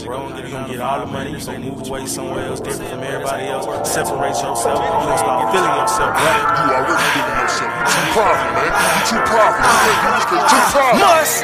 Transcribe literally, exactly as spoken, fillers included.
bro. You gonna get all the money, you gonna move away somewhere else, different from everybody else, separate yourself, you gonna start feeling yourself, right? You already feeling yourself. You too private, man. You too private. You too private.